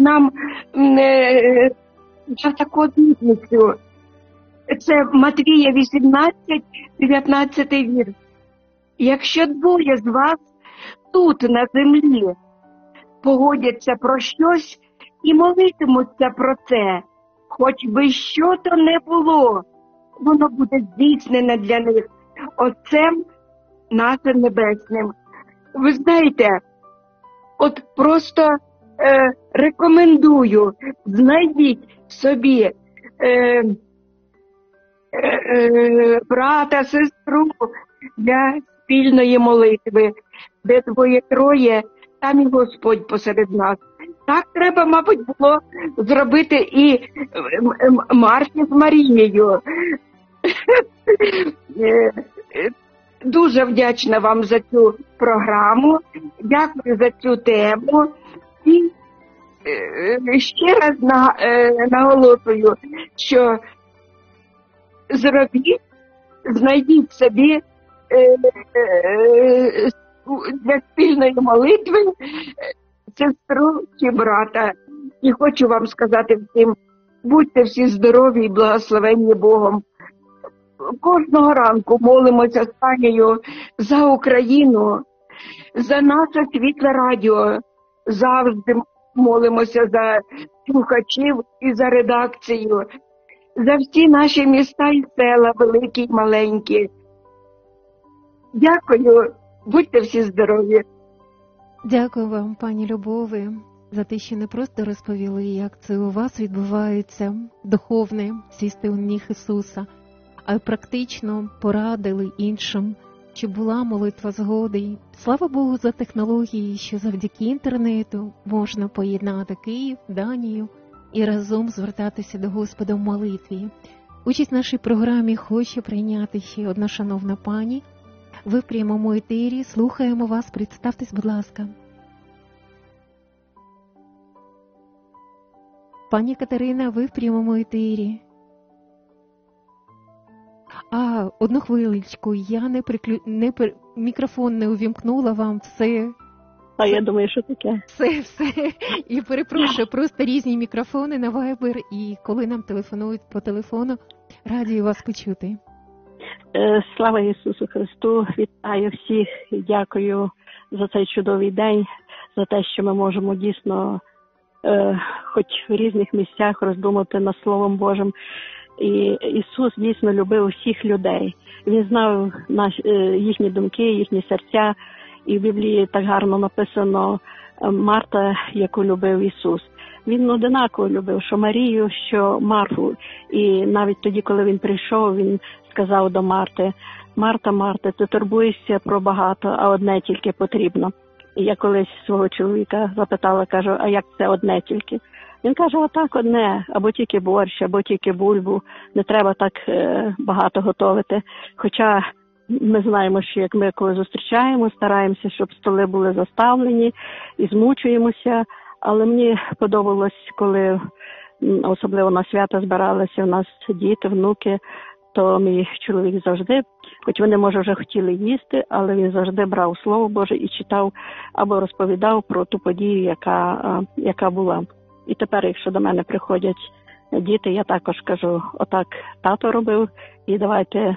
нам дав таку обітницю. Це Матвія 18, 19 вірш. Якщо двоє з вас тут на землі погодяться про щось і молитимуться про це, хоч би що то не було, воно буде здійснене для них Отцем нашим Небесним. Ви знаєте, от просто рекомендую, знайдіть собі брата, сестру для спільної молитви, де двоє-троє, там і Господь посеред нас. Так треба, мабуть, було зробити і Марті з Марією. Дуже вдячна вам за цю програму, дякую за цю тему. І ще раз наголошую, що знайдіть собі для спільної молитви сестру чи брата. І хочу вам сказати всім, будьте всі здорові і благословенні Богом. Кожного ранку молимося з Танею за Україну, за наше світле радіо. Завжди молимося за слухачів і за редакцію, за всі наші міста і села, великі і маленькі. Дякую, будьте всі здорові. Дякую вам, пані Любові, за те, що не просто розповіли, як це у вас відбувається духовне сісти у ніг Ісуса, а й практично порадили іншим, щоб була молитва згоди. Слава Богу за технології, що завдяки інтернету можна поєднати Київ, Данію і разом звертатися до Господа в молитві. Участь в нашій програмі хоче прийняти ще одна шановна пані. Ви в прямому етері, слухаємо вас, представтесь, будь ласка. Пані Катерина, ви в прямому етері. Одну хвилиночку, я мікрофон не увімкнула вам, все. А я думаю, що таке? Все. І перепрошую, просто різні мікрофони на Viber, і коли нам телефонують по телефону, раді вас почути. Слава Ісусу Христу, вітаю всіх і дякую за цей чудовий день, за те, що ми можемо дійсно, хоч в різних місцях, роздумати над Словом Божим. І Ісус дійсно любив всіх людей. Він знав їхні думки, їхні серця. І в Біблії так гарно написано Марта, яку любив Ісус. Він одинаково любив, що Марію, що Марфу. І навіть тоді, коли він прийшов, він сказав до Марти: «Марта, Марта, ти турбуєшся про багато, а одне тільки потрібно». І я колись свого чоловіка запитала, кажу: «А як це одне тільки?» Він каже: «Отак одне, або тільки борщ, або тільки бульбу, не треба так багато готувати». Хоча ми знаємо, що як ми коли зустрічаємо, стараємося, щоб столи були заставлені і змучуємося. Але мені подобалось, коли особливо на свята збиралися у нас діти, внуки, то мій чоловік завжди, хоч вони, може, вже хотіли їсти, але він завжди брав Слово Боже і читав або розповідав про ту подію, яка була. І тепер, якщо до мене приходять діти, я також кажу: «Отак тато робив, і давайте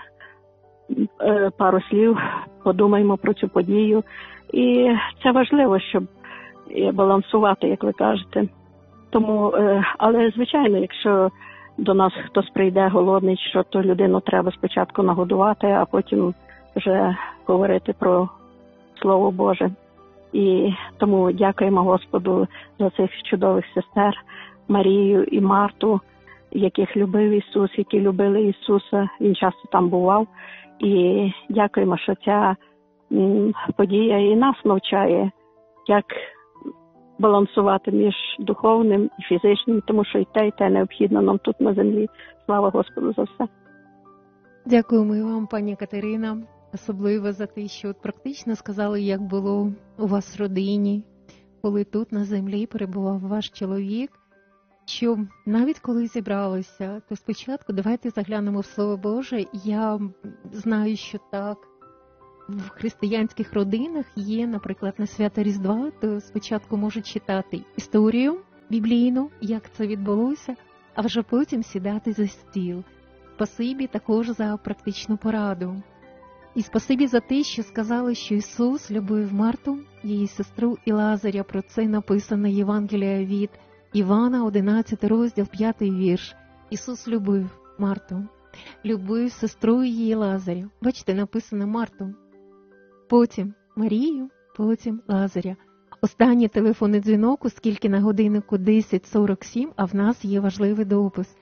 пару слів подумаємо про цю подію». І це важливо, щоб балансувати, як ви кажете. Тому, але, звичайно, якщо до нас хтось прийде голодний, що то людину треба спочатку нагодувати, а потім вже говорити про Слово Боже. І тому дякуємо Господу за цих чудових сестер Марію і Марту, яких любив Ісус, які любили Ісуса. Він часто там бував. І дякуємо, що ця подія і нас навчає, як балансувати між духовним і фізичним, тому що і те необхідно нам тут на землі. Слава Господу за все. Дякуємо і вам, пані Катерина, особливо за те, що от практично сказали, як було у вас в родині, коли тут на землі перебував ваш чоловік, що навіть коли зібралися, то спочатку давайте заглянемо в Слово Боже. Я знаю, що так, в християнських родинах є, наприклад, на свято Різдва, то спочатку можуть читати історію біблійну, як це відбулося, а вже потім сідати за стіл. Спасибі також за практичну пораду. І спасибі за те, що сказали, що Ісус любив Марту, її сестру і Лазаря. Про це написано Євангелія від Івана, 11 розділ, 5 вірш. Ісус любив Марту, любив сестру її Лазаря. Бачите, написано Марту, потім Марію, потім Лазаря. Останній телефонний дзвінок, оскільки на годиннику 10:47, а в нас є важливий допис.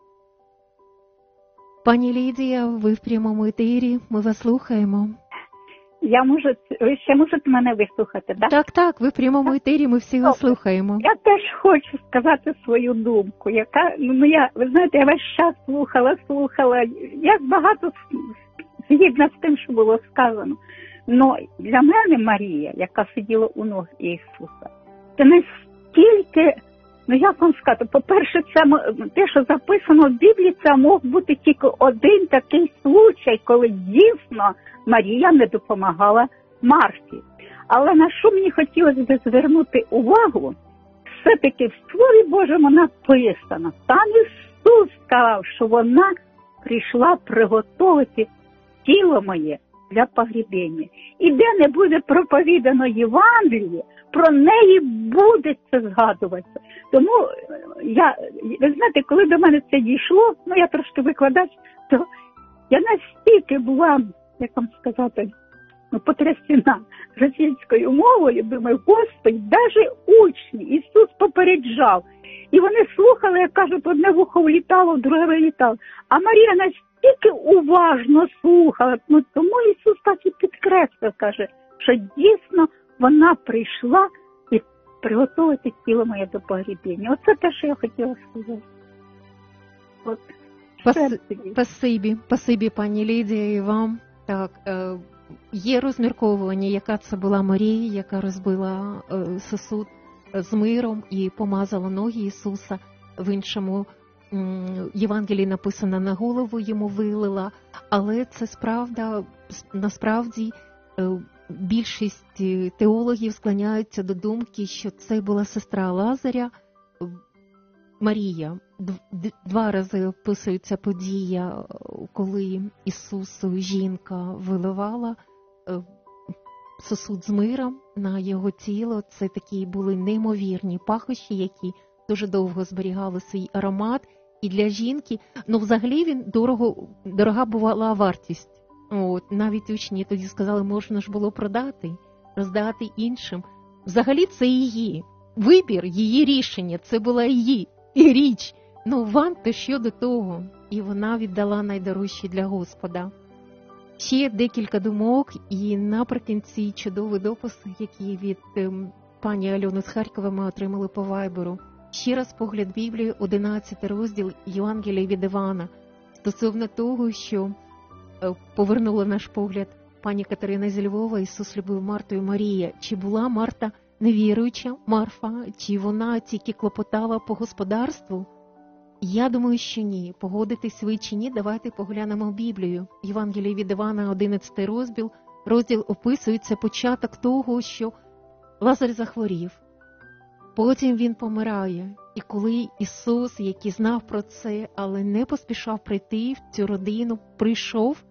Пані Лідія, ви в прямому етері, ми вас слухаємо. Ви ще можете мене вислухати, так? Так, ви в прямому етері, ми всі вас слухаємо. Я теж хочу сказати свою думку, яка, ви знаєте, я весь час слухала, я багато згідна з тим, що було сказано. Но для мене Марія, яка сиділа у ног Ісуса, це настільки, як вам сказати, по-перше, це те, що записано в Біблії, це мог бути тільки один такий случай, коли дійсно Марія не допомагала Марті. Але на що мені хотілося б звернути увагу, все-таки в Слові Божому написано, там Ісус сказав, що вона прийшла приготувати тіло моє для погребення. І де не буде проповідано Євангеліє, про неї буде це згадуватися. Тому, ви знаєте, коли до мене це дійшло, я трошки викладач, то я настільки була, як вам сказати, потрясена російською мовою, думаю, Господи, навіть учні, Ісус попереджав. І вони слухали, як кажуть, одне вухо влітало, друге вилітало. А Марія настільки уважно слухала, тому Ісус так і підкреслив, каже, що дійсно вона прийшла і приготувати тіло моє до погребення. Оце те, що я хотіла сказати. Спасибі, пані Лідія, і вам. Так, є розмірковування, яка це була Марія, яка розбила сосуд з миром і помазала ноги Ісуса. В іншому Євангелії написано, на голову йому вилила, але це насправді більшість теологів склоняються до думки, що це була сестра Лазаря, Марія. Два рази описується подія, коли Ісусу жінка виливала сосуд з миром на його тіло. Це такі були неймовірні пахощі, які дуже довго зберігали свій аромат. І для жінки, взагалі він дорога була вартість. Навіть учні тоді сказали, можна ж було продати, роздати іншим. Взагалі це її вибір, її рішення, це була її річ. Вам-то що до того? І вона віддала найдорожче для Господа. Ще декілька думок, і наприкінці чудовий допис, який від пані Альони з Харкова ми отримали по Вайберу. Ще раз погляд Біблії, 11 розділ Євангелія від Івана, стосовно того, що повернула наш погляд пані Катерина зі Львова, Ісус любив Марту і Марія. Чи була Марта невіруюча, Марфа, чи вона тільки клопотала по господарству? Я думаю, що ні. Погодитесь ви чи ні, давайте поглянемо Біблію. Євангелія від Івана, 11 розділ описується початок того, що Лазар захворів. Потім він помирає. І коли Ісус, який знав про це, але не поспішав прийти в цю родину, прийшов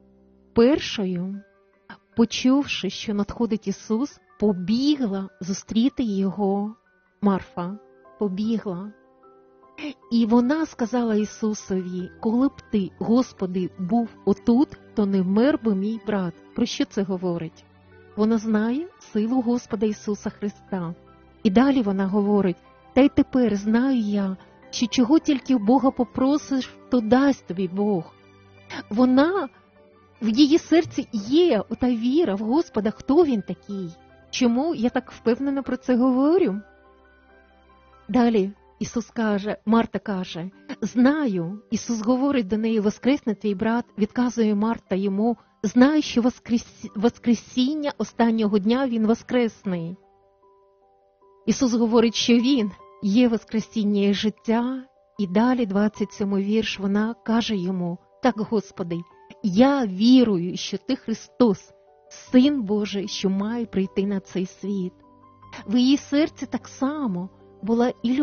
першою, почувши, що надходить Ісус, побігла зустріти його Марфа. Побігла. І вона сказала Ісусові, коли б ти, Господи, був отут, то не вмер би мій брат. Про що це говорить? Вона знає силу Господа Ісуса Христа. І далі вона говорить, та й тепер знаю я, що чого тільки в Бога попросиш, то дасть тобі Бог. В її серці є ота віра в Господа, хто Він такий. Чому я так впевнено про це говорю? Далі Марта каже, знаю, Ісус говорить до неї, воскресне твій брат, відказує Марта йому, знаю, що воскресіння останнього дня Він воскресний. Ісус говорить, що Він є воскресіння і життя, і далі 27-й вірш вона каже йому, так, Господи, я вірую, що Ти Христос, Син Божий, що має прийти на цей світ. В її серці так само була і